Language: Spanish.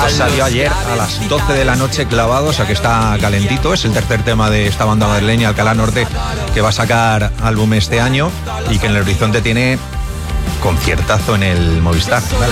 Salió ayer a las 12 de la noche clavado, o sea que está calentito. Es el tercer tema de esta banda madrileña, Alcalá Norte, que va a sacar álbum este año y que en el horizonte tiene conciertazo en el Movistar. Dale.